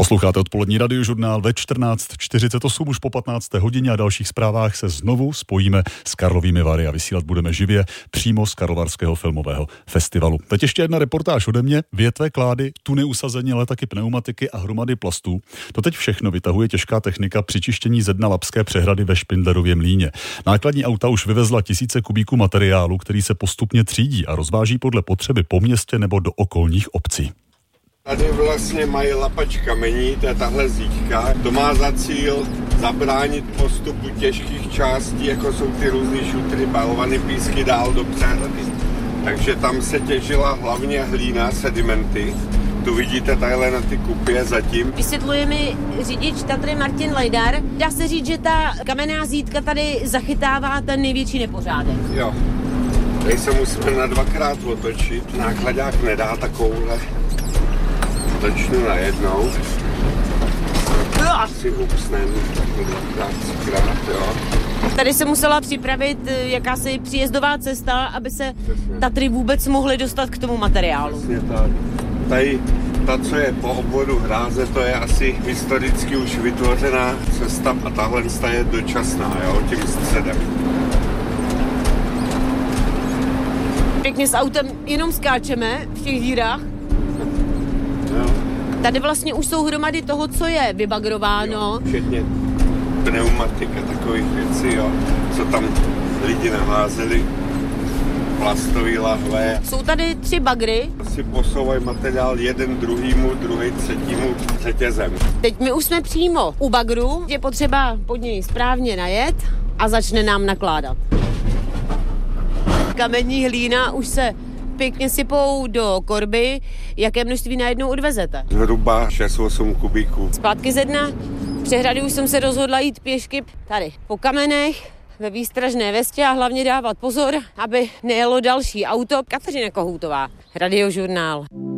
Posloucháte odpolední radiožurnál ve 14:48 už po 15. hodině a dalších zprávách se znovu spojíme s Karlovými Vary a vysílat budeme živě přímo z Karlovarského filmového festivalu. Teď ještě jedna reportáž ode mě. Větve, klády, tuny usazení, ale taky pneumatiky a hromady plastů. To teď všechno vytahuje těžká technika při čištění ze dna Labské přehrady ve Špindlerově mlýně. Nákladní auta už vyvezla tisíce kubíků materiálu, který se postupně třídí a rozváží podle potřeby po městě nebo do okolních obcí. Tady vlastně mají lapač kamení, to je tahle zíčka. To má za cíl zabránit postupu těžkých částí, jako jsou ty různý šutry, balované písky dál do přehrady. Takže tam se těžila hlavně hlína, sedimenty. Tu vidíte takhle na ty kupě zatím. Vysvětluje mi řidič Tatry Martin Lajdar. Dá se říct, že ta kamenná zítka tady zachytává ten největší nepořádek. Jo. Tady se musíme na dvakrát otočit. Nákladák nedá takovouhle. Točnu najednou. Si upsnem dvakrát, třikrát, jo. Tady se musela připravit jakási příjezdová cesta, aby se Tatry vůbec mohly dostat k tomu materiálu. Přesně tak. Tady ta, co je po obvodu Hráze, to je asi historicky už vytvořená cesta a tahle je dočasná, jo, tím středem. Pěkně s autem jenom skáčeme v těch dírách. Jo. Tady vlastně už jsou hromady toho, co je vybagrováno. Jo, včetně pneumatika, takových věcí, jo, co tam lidi naházeli, plastový lahve. Jsou tady 3 bagry. Si posouvají materiál jeden druhýmu, druhý třetímu řetězem. Teď my už jsme přímo u bagru, je potřeba pod něj správně najet a začne nám nakládat. Kamení hlína už se pěkně sypou do korby. Jaké množství najednou odvezete? Zhruba 6-8 kubíků. Zpátky ze dna přehrady už jsem se rozhodla jít pěšky tady po kamenech ve výstražné vestě a hlavně dávat pozor, aby nejelo další auto. Kateřina Kohoutová, Radiožurnál.